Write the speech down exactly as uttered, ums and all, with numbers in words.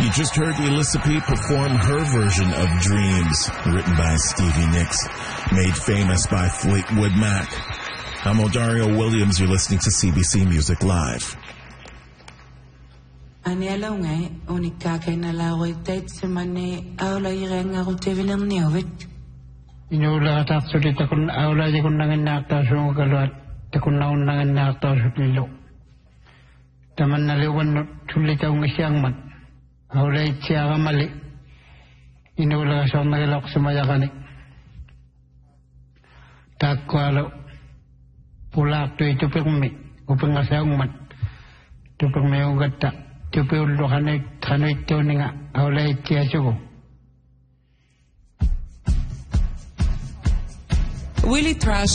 You just heard Elissa P perform her version of Dreams, written by Stevie Nicks, made famous by Fleetwood Mac. I'm Odario Williams. You're listening to C B C Music Live. Anela ngai onikake na la roitet semane aula irenga rotevilang niovit. Inula tatsuli takun aula jikun nangan nakta sungu kaluat takun naun nangan nakta sutilo. Taman naliwan tuli taung isyang mat. Aula itsyaga mali. Inula sa nagalak sumayakanik. Takwalo pulak tu itu pengmi upeng asang mat. Tu pengmi ugata. Tu pengmi hanai hanai tu ninga aula itsyaga. Willie Trash